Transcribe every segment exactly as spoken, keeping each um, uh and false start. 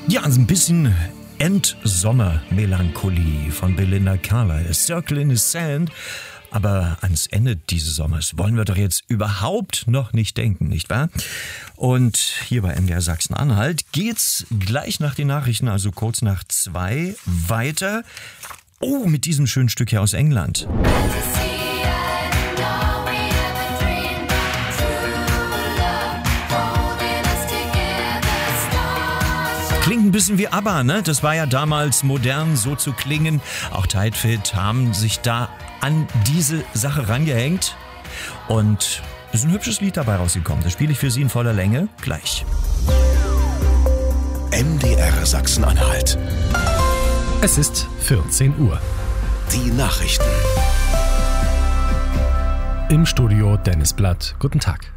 Ja, ein bisschen Endsommer-Melancholie von Belinda Carlisle. A Circle in the Sand. Aber ans Ende dieses Sommers wollen wir doch jetzt überhaupt noch nicht denken, nicht wahr? Und hier bei M D R Sachsen-Anhalt geht's gleich nach den Nachrichten, also kurz nach zwei, weiter. Oh, mit diesem schönen Stück hier aus England. Klingt ein bisschen wie ABBA, ne? Das war ja damals modern, so zu klingen. Auch Tight Fit haben sich da an diese Sache rangehängt. Und es ist ein hübsches Lied dabei rausgekommen. Das spiele ich für Sie in voller Länge gleich. M D R Sachsen-Anhalt. Es ist vierzehn Uhr. Die Nachrichten. Im Studio Dennis Blatt. Guten Tag.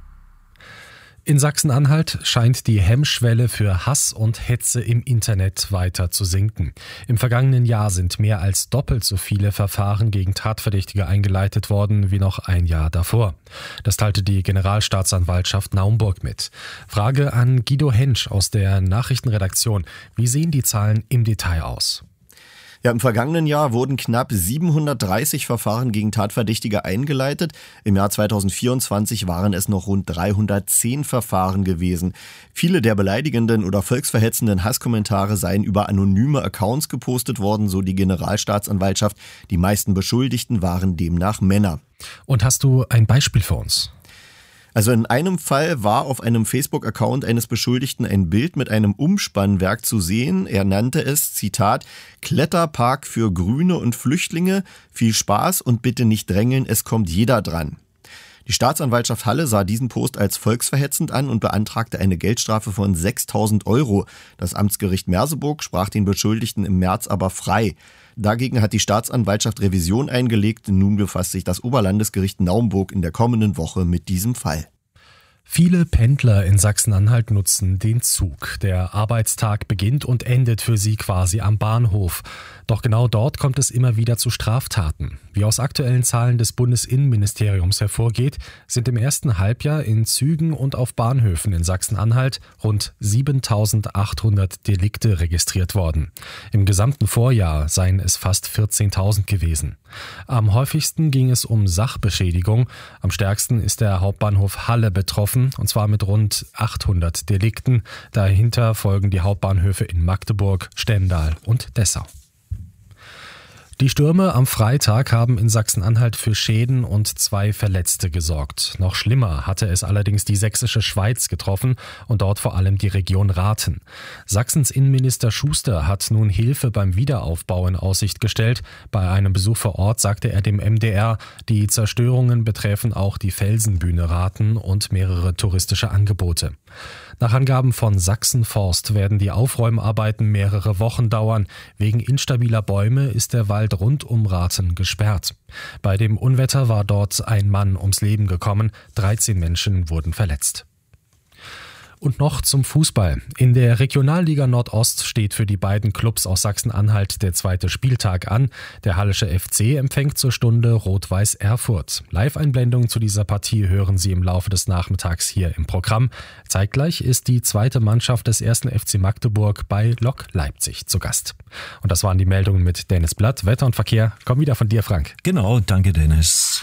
In Sachsen-Anhalt scheint die Hemmschwelle für Hass und Hetze im Internet weiter zu sinken. Im vergangenen Jahr sind mehr als doppelt so viele Verfahren gegen Tatverdächtige eingeleitet worden wie noch ein Jahr davor. Das teilte die Generalstaatsanwaltschaft Naumburg mit. Frage an Guido Hensch aus der Nachrichtenredaktion. Wie sehen die Zahlen im Detail aus? Ja, im vergangenen Jahr wurden knapp siebenhundertdreißig Verfahren gegen Tatverdächtige eingeleitet. Im Jahr zweitausendvierundzwanzig waren es noch rund dreihundertzehn Verfahren gewesen. Viele der beleidigenden oder volksverhetzenden Hasskommentare seien über anonyme Accounts gepostet worden, so die Generalstaatsanwaltschaft. Die meisten Beschuldigten waren demnach Männer. Und hast du ein Beispiel für uns? Also in einem Fall war auf einem Facebook-Account eines Beschuldigten ein Bild mit einem Umspannwerk zu sehen. Er nannte es, Zitat, Kletterpark für Grüne und Flüchtlinge. Viel Spaß und bitte nicht drängeln, es kommt jeder dran. Die Staatsanwaltschaft Halle sah diesen Post als volksverhetzend an und beantragte eine Geldstrafe von sechstausend Euro. Das Amtsgericht Merseburg sprach den Beschuldigten im März aber frei. Dagegen hat die Staatsanwaltschaft Revision eingelegt. Nun befasst sich das Oberlandesgericht Naumburg in der kommenden Woche mit diesem Fall. Viele Pendler in Sachsen-Anhalt nutzen den Zug. Der Arbeitstag beginnt und endet für sie quasi am Bahnhof. Doch genau dort kommt es immer wieder zu Straftaten. Wie aus aktuellen Zahlen des Bundesinnenministeriums hervorgeht, sind im ersten Halbjahr in Zügen und auf Bahnhöfen in Sachsen-Anhalt rund siebentausendachthundert Delikte registriert worden. Im gesamten Vorjahr seien es fast vierzehntausend gewesen. Am häufigsten ging es um Sachbeschädigung. Am stärksten ist der Hauptbahnhof Halle betroffen, und zwar mit rund achthundert Delikten. Dahinter folgen die Hauptbahnhöfe in Magdeburg, Stendal und Dessau. Die Stürme am Freitag haben in Sachsen-Anhalt für Schäden und zwei Verletzte gesorgt. Noch schlimmer hatte es allerdings die sächsische Schweiz getroffen und dort vor allem die Region Rathen. Sachsens Innenminister Schuster hat nun Hilfe beim Wiederaufbau in Aussicht gestellt. Bei einem Besuch vor Ort sagte er dem M D R, die Zerstörungen betreffen auch die Felsenbühne Rathen und mehrere touristische Angebote. Nach Angaben von Sachsenforst werden die Aufräumarbeiten mehrere Wochen dauern. Wegen instabiler Bäume ist der Wald rund um Rathen gesperrt. Bei dem Unwetter war dort ein Mann ums Leben gekommen, dreizehn Menschen wurden verletzt. Und noch zum Fußball. In der Regionalliga Nordost steht für die beiden Clubs aus Sachsen-Anhalt der zweite Spieltag an. Der Hallische F C empfängt zur Stunde Rot-Weiß Erfurt. Live-Einblendungen zu dieser Partie hören Sie im Laufe des Nachmittags hier im Programm. Zeitgleich ist die zweite Mannschaft des ersten F C Magdeburg bei Lok Leipzig zu Gast. Und das waren die Meldungen mit Dennis Blatt. Wetter und Verkehr kommen wieder von dir, Frank. Genau, danke Dennis.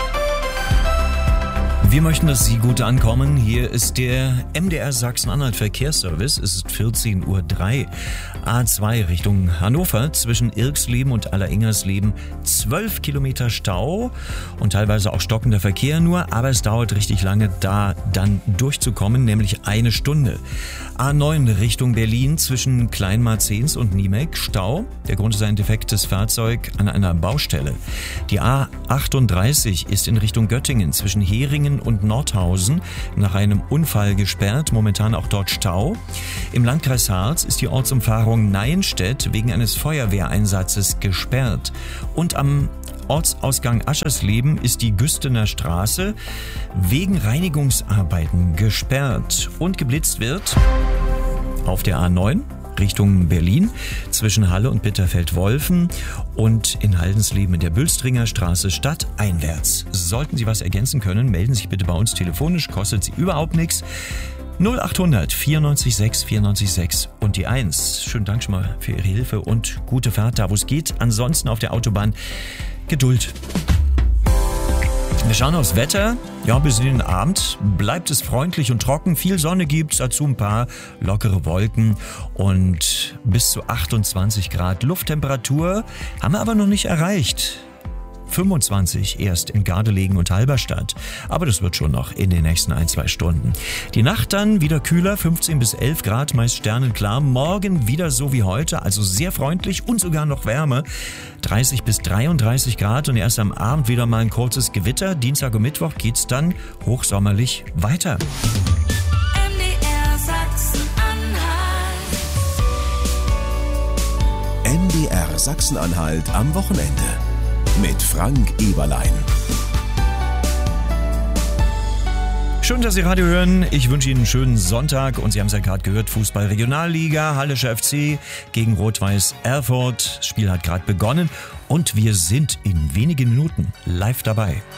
Wir möchten, dass Sie gut ankommen. Hier ist der M D R Sachsen-Anhalt Verkehrsservice. Es ist vierzehn Uhr drei. A zwei Richtung Hannover zwischen Irksleben und Alleringers-Leben. zwölf Kilometer Stau und teilweise auch stockender Verkehr nur. Aber es dauert richtig lange, da dann durchzukommen, nämlich eine Stunde. A neun Richtung Berlin zwischen Kleinmarzens und Niemek. Stau. Der Grund ist ein defektes Fahrzeug an einer Baustelle. Die A achtunddreißig ist in Richtung Göttingen zwischen Heringen und Nordhausen nach einem Unfall gesperrt, momentan auch dort Stau. Im Landkreis Harz ist die Ortsumfahrung Neinstedt wegen eines Feuerwehreinsatzes gesperrt. Und am Ortsausgang Aschersleben ist die Güstener Straße wegen Reinigungsarbeiten gesperrt und geblitzt wird auf der A neun Richtung Berlin zwischen Halle und Bitterfeld-Wolfen und in Haldensleben in der Bülstringer Straße stadteinwärts. Sollten Sie was ergänzen können, melden Sie sich bitte bei uns telefonisch, kostet Sie überhaupt nichts. null achthundert vierundneunzig sechs vierundneunzig sechs und und die eins. Schönen Dank schon mal für Ihre Hilfe und gute Fahrt da, wo es geht. Ansonsten auf der Autobahn Geduld. Wir schauen aufs Wetter. Ja, bis in den Abend bleibt es freundlich und trocken. Viel Sonne gibt's, dazu ein paar lockere Wolken und bis zu achtundzwanzig Grad Lufttemperatur haben wir aber noch nicht erreicht. fünfundzwanzig erst in Gardelegen und Halberstadt. Aber das wird schon noch in den nächsten ein, zwei Stunden. Die Nacht dann wieder kühler, fünfzehn bis elf Grad, meist sternenklar. Morgen wieder so wie heute, also sehr freundlich und sogar noch wärmer. dreißig bis dreiunddreißig Grad und erst am Abend wieder mal ein kurzes Gewitter. Dienstag und Mittwoch geht's dann hochsommerlich weiter. M D R Sachsen-Anhalt. M D R Sachsen-Anhalt am Wochenende. Mit Frank Eberlein. Schön, dass Sie Radio hören. Ich wünsche Ihnen einen schönen Sonntag und Sie haben es ja gerade gehört, Fußball-Regionalliga, Hallischer F C gegen Rot-Weiß Erfurt. Das Spiel hat gerade begonnen und wir sind in wenigen Minuten live dabei.